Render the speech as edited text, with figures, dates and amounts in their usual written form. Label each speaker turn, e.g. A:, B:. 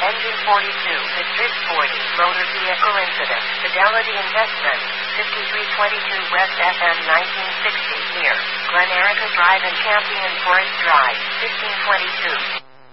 A: Engine 42, District 40, Motor Vehicle Incident, Fidelity Investment, 5322 West FM 1960 near Glen Erica Drive and Champion Forest Drive, 1522.